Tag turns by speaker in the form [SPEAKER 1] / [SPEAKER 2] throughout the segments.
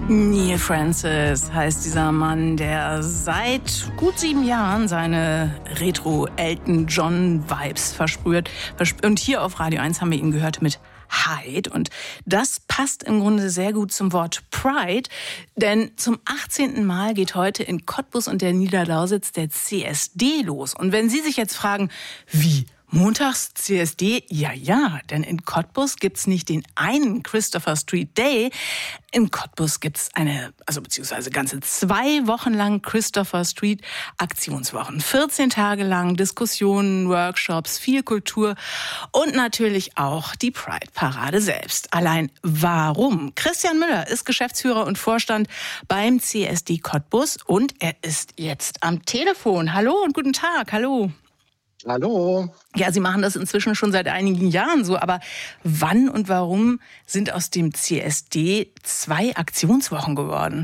[SPEAKER 1] Neil Francis heißt dieser Mann, der seit gut 7 Jahren seine Retro-Elton-John-Vibes versprüht. Und hier auf Radio 1 haben wir ihn gehört mit Hyde. Und das passt im Grunde sehr gut zum Wort Pride, denn zum 18. Mal geht heute in Cottbus und der Niederlausitz der CSD los. Und wenn Sie sich jetzt fragen, wie? Montags CSD? Ja, denn in Cottbus gibt's nicht den einen Christopher Street Day. In Cottbus gibt's beziehungsweise ganze 2 Wochen lang Christopher Street Aktionswochen. 14 Tage lang Diskussionen, Workshops, viel Kultur und natürlich auch die Pride-Parade selbst. Allein warum? Christian Müller ist Geschäftsführer und Vorstand beim CSD Cottbus und er ist jetzt am Telefon. Hallo und guten Tag, hallo.
[SPEAKER 2] Hallo.
[SPEAKER 1] Ja, Sie machen das inzwischen schon seit einigen Jahren so, aber wann und warum sind aus dem CSD 2 Aktionswochen geworden?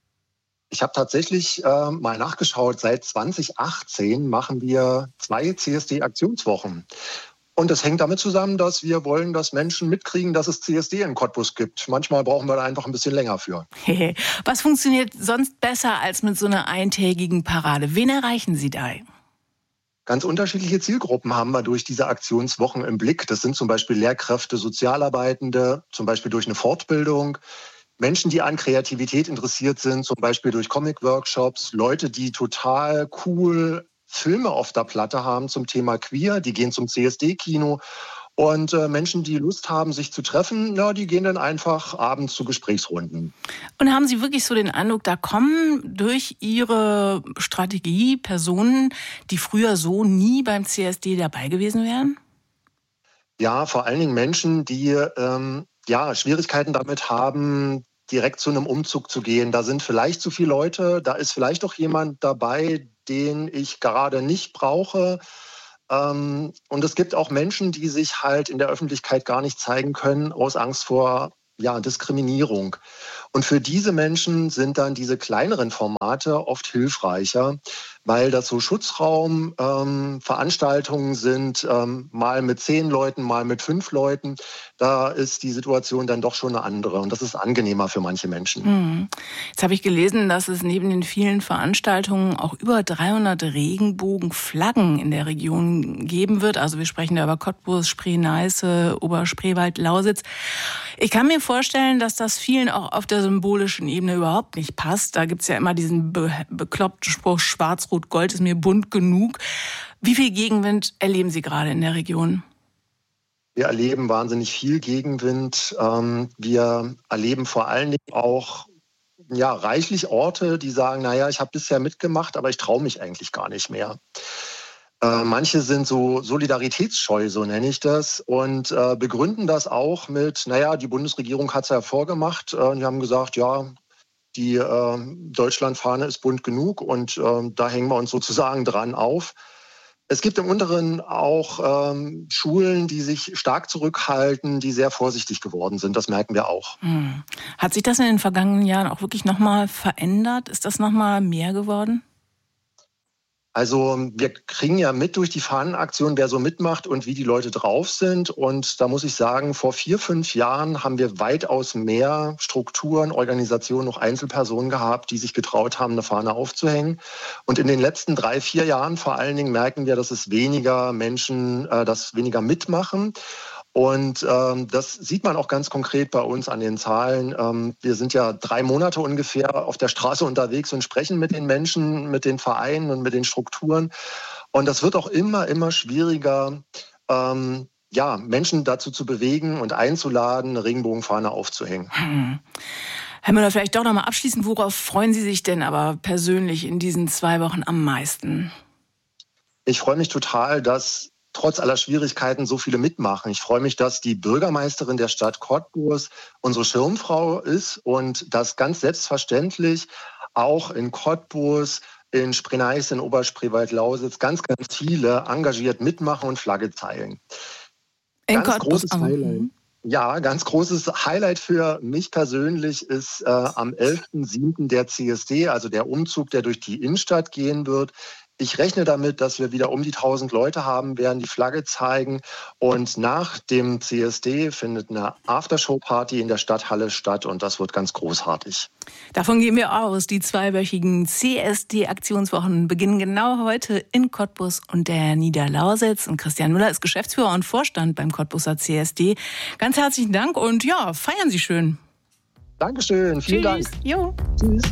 [SPEAKER 2] Ich habe tatsächlich mal nachgeschaut. Seit 2018 machen wir 2 CSD-Aktionswochen. Und das hängt damit zusammen, dass wir wollen, dass Menschen mitkriegen, dass es CSD in Cottbus gibt. Manchmal brauchen wir da einfach ein bisschen länger für.
[SPEAKER 1] Was funktioniert sonst besser als mit so einer eintägigen Parade? Wen erreichen Sie da?
[SPEAKER 2] Ganz unterschiedliche Zielgruppen haben wir durch diese Aktionswochen im Blick. Das sind zum Beispiel Lehrkräfte, Sozialarbeitende, zum Beispiel durch eine Fortbildung. Menschen, die an Kreativität interessiert sind, zum Beispiel durch Comic-Workshops. Leute, die total cool Filme auf der Platte haben zum Thema Queer, die gehen zum CSD-Kino. Und Menschen, die Lust haben, sich zu treffen, die gehen dann einfach abends zu Gesprächsrunden.
[SPEAKER 1] Und haben Sie wirklich so den Eindruck, da kommen durch Ihre Strategie Personen, die früher so nie beim CSD dabei gewesen wären?
[SPEAKER 2] Ja, vor allen Dingen Menschen, die Schwierigkeiten damit haben, direkt zu einem Umzug zu gehen. Da sind vielleicht zu viele Leute, da ist vielleicht auch jemand dabei, den ich gerade nicht brauche. Und es gibt auch Menschen, die sich halt in der Öffentlichkeit gar nicht zeigen können, aus Angst vor Diskriminierung. Und für diese Menschen sind dann diese kleineren Formate oft hilfreicher, weil das so Schutzraum-Veranstaltungen sind, mal mit 10 Leuten, mal mit 5 Leuten. Da ist die Situation dann doch schon eine andere und das ist angenehmer für manche Menschen.
[SPEAKER 1] Jetzt habe ich gelesen, dass es neben den vielen Veranstaltungen auch über 300 Regenbogenflaggen in der Region geben wird. Also wir sprechen da über Cottbus, Spree-Neiße, Oberspreewald, Lausitz. Ich kann mir vorstellen, dass das vielen auch auf der symbolischen Ebene überhaupt nicht passt. Da gibt's ja immer diesen bekloppten Spruch, Schwarz-Rot-Gold ist mir bunt genug. Wie viel Gegenwind erleben Sie gerade in der Region?
[SPEAKER 2] Wir erleben wahnsinnig viel Gegenwind. Wir erleben vor allen Dingen auch reichlich Orte, die sagen, ich habe bisher mitgemacht, aber ich traue mich eigentlich gar nicht mehr. Manche sind so solidaritätsscheu, so nenne ich das, und begründen das auch mit, die Bundesregierung hat es ja vorgemacht. Die haben gesagt, die Deutschlandfahne ist bunt genug und da hängen wir uns sozusagen dran auf. Es gibt im Unteren auch Schulen, die sich stark zurückhalten, die sehr vorsichtig geworden sind. Das merken wir auch.
[SPEAKER 1] Hat sich das in den vergangenen Jahren auch wirklich nochmal verändert? Ist das nochmal mehr geworden?
[SPEAKER 2] Also wir kriegen ja mit durch die Fahnenaktion, wer so mitmacht und wie die Leute drauf sind. Und da muss ich sagen, vor 4, 5 Jahren haben wir weitaus mehr Strukturen, Organisationen, auch Einzelpersonen gehabt, die sich getraut haben, eine Fahne aufzuhängen. Und in den letzten 3, 4 Jahren vor allen Dingen merken wir, dass es weniger Menschen, das weniger mitmachen. Und das sieht man auch ganz konkret bei uns an den Zahlen. Wir sind ja 3 Monate ungefähr auf der Straße unterwegs und sprechen mit den Menschen, mit den Vereinen und mit den Strukturen. Und das wird auch immer schwieriger, Menschen dazu zu bewegen und einzuladen, eine Regenbogenfahne aufzuhängen.
[SPEAKER 1] Herr Müller, vielleicht doch nochmal abschließend, worauf freuen Sie sich denn aber persönlich in diesen 2 Wochen am meisten?
[SPEAKER 2] Ich freue mich total, dass trotz aller Schwierigkeiten so viele mitmachen. Ich freue mich, dass die Bürgermeisterin der Stadt Cottbus unsere Schirmfrau ist und dass ganz selbstverständlich auch in Cottbus, in Spree-Neiße, in Oberspreewald, Lausitz ganz viele engagiert mitmachen und Flagge zeigen.
[SPEAKER 1] In Cottbus.
[SPEAKER 2] Großes Highlight. Ja, ganz großes Highlight für mich persönlich ist am 11.07. der CSD, also der Umzug, der durch die Innenstadt gehen wird. Ich rechne damit, dass wir wieder um die 1000 Leute haben, werden die Flagge zeigen. Und nach dem CSD findet eine Aftershow-Party in der Stadthalle statt und das wird ganz großartig.
[SPEAKER 1] Davon gehen wir aus. Die 2-wöchigen CSD-Aktionswochen beginnen genau heute in Cottbus und der Niederlausitz. Und Christian Müller ist Geschäftsführer und Vorstand beim Cottbuser CSD. Ganz herzlichen Dank und ja, feiern Sie schön.
[SPEAKER 2] Dankeschön, vielen Dank.
[SPEAKER 1] Jo.
[SPEAKER 2] Tschüss.